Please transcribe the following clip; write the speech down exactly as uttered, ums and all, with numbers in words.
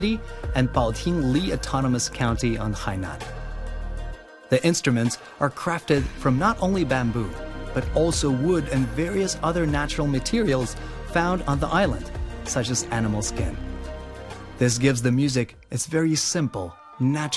and Baoting Li Autonomous County on Hainan. The instruments are crafted from not only bamboo, but also wood and various other natural materials found on the island, such as animal skin. This gives the music its very simple, natural